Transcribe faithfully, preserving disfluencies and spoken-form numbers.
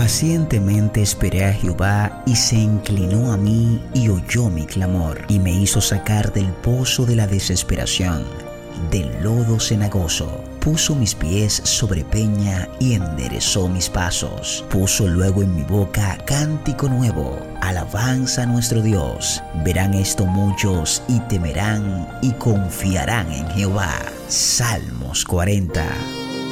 Pacientemente esperé a Jehová, y se inclinó a mí y oyó mi clamor, y me hizo sacar del pozo de la desesperación, del lodo cenagoso. Puso mis pies sobre peña y enderezó mis pasos. Puso luego en mi boca cántico nuevo, alabanza a nuestro Dios. Verán esto muchos y temerán y confiarán en Jehová. Salmos cuarenta.